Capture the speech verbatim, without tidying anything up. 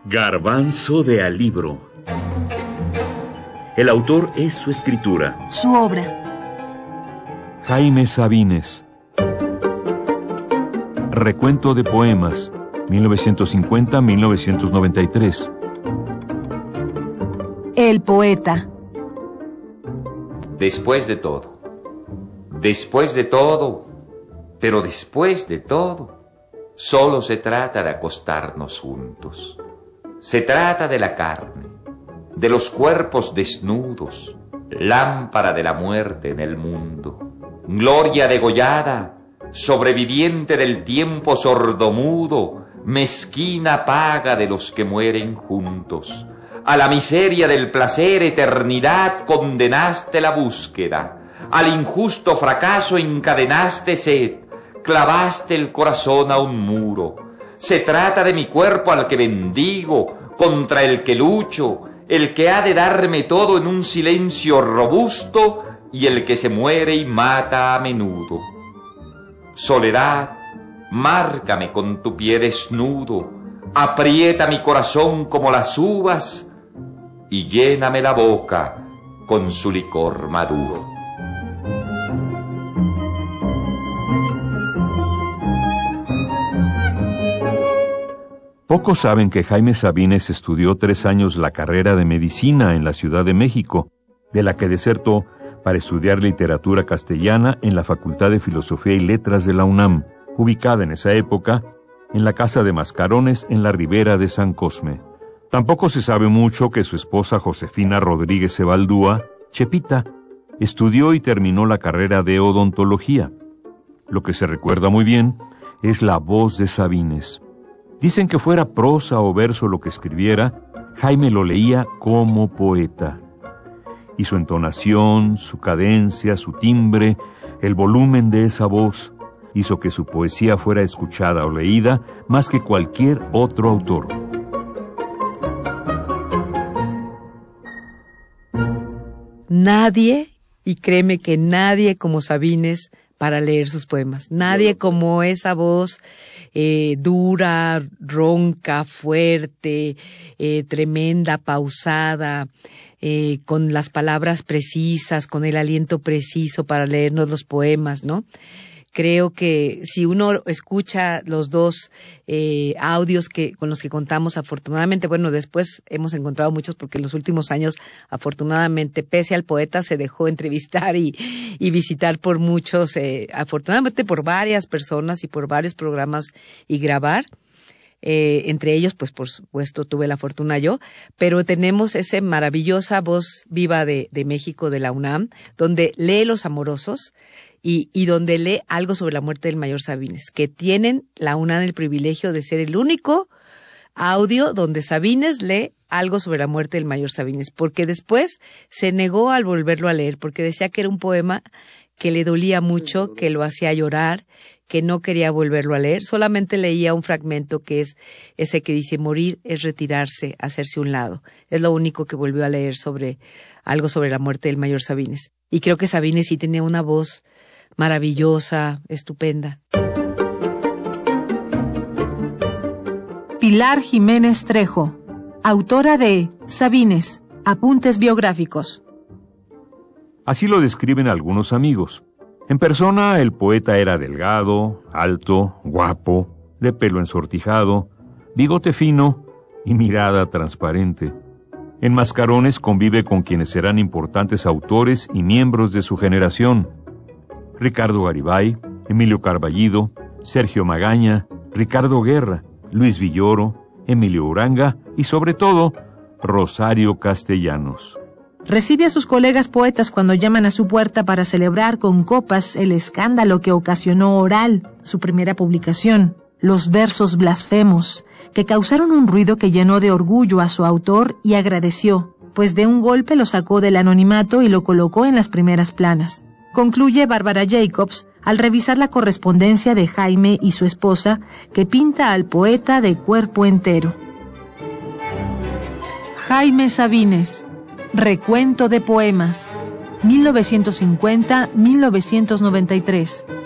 Garbanzo de alibro. El autor es su escritura. Su obra. Jaime Sabines. Recuento de poemas, mil novecientos cincuenta a mil novecientos noventa y tres. El poeta. Después de todo, después de todo, pero después de todo, solo se trata de acostarnos juntos. Se trata de la carne, de los cuerpos desnudos, lámpara de la muerte en el mundo, gloria degollada, sobreviviente del tiempo sordomudo, mezquina paga de los que mueren juntos. A la miseria del placer, eternidad, condenaste la búsqueda. Al injusto fracaso encadenaste sed, clavaste el corazón a un muro. Se trata de mi cuerpo al que bendigo, contra el que lucho, el que ha de darme todo en un silencio robusto y el que se muere y mata a menudo. Soledad, márcame con tu pie desnudo, aprieta mi corazón como las uvas y lléname la boca con su licor maduro. Pocos saben que Jaime Sabines estudió tres años la carrera de medicina en la Ciudad de México, de la que desertó para estudiar literatura castellana en la Facultad de Filosofía y Letras de la UNAM, ubicada en esa época en la Casa de Mascarones en la Ribera de San Cosme. Tampoco se sabe mucho que su esposa Josefina Rodríguez Evaldúa, Chepita, estudió y terminó la carrera de odontología. Lo que se recuerda muy bien es la voz de Sabines. Dicen que fuera prosa o verso lo que escribiera, Jaime lo leía como poeta. Y su entonación, su cadencia, su timbre, el volumen de esa voz, hizo que su poesía fuera escuchada o leída más que cualquier otro autor. Nadie, y créeme que nadie como Sabines para leer sus poemas. Nadie como esa voz eh, dura, ronca, fuerte, eh, tremenda, pausada, eh, con las palabras precisas, con el aliento preciso para leernos los poemas, ¿no? Creo que si uno escucha los dos eh, audios que con los que contamos, afortunadamente, bueno, después hemos encontrado muchos porque en los últimos años, afortunadamente, pese al poeta, se dejó entrevistar y, y visitar por muchos, eh, afortunadamente por varias personas y por varios programas y grabar. Eh, entre ellos, pues por supuesto tuve la fortuna yo, pero tenemos esa maravillosa voz viva de, de México, de la UNAM, donde lee Los Amorosos y, y donde lee algo sobre la muerte del mayor Sabines, que tienen la UNAM el privilegio de ser el único audio donde Sabines lee algo sobre la muerte del mayor Sabines, porque después se negó al volverlo a leer, porque decía que era un poema que le dolía mucho, que lo hacía llorar, que no quería volverlo a leer, solamente leía un fragmento que es ese que dice: morir es retirarse, hacerse un lado. Es lo único que volvió a leer sobre algo sobre la muerte del mayor Sabines. Y creo que Sabines sí tenía una voz maravillosa, estupenda. Pilar Jiménez Trejo, autora de Sabines, apuntes biográficos. Así lo describen algunos amigos. En persona, el poeta era delgado, alto, guapo, de pelo ensortijado, bigote fino y mirada transparente. En Mascarones convive con quienes serán importantes autores y miembros de su generación: Ricardo Garibay, Emilio Carballido, Sergio Magaña, Ricardo Guerra, Luis Villoro, Emilio Uranga y, sobre todo, Rosario Castellanos. Recibe a sus colegas poetas cuando llaman a su puerta para celebrar con copas el escándalo que ocasionó Oral, su primera publicación, los versos blasfemos, que causaron un ruido que llenó de orgullo a su autor y agradeció, pues de un golpe lo sacó del anonimato y lo colocó en las primeras planas. Concluye Bárbara Jacobs al revisar la correspondencia de Jaime y su esposa, que pinta al poeta de cuerpo entero. Jaime Sabines, Recuento de poemas, mil novecientos cincuenta a mil novecientos noventa y tres.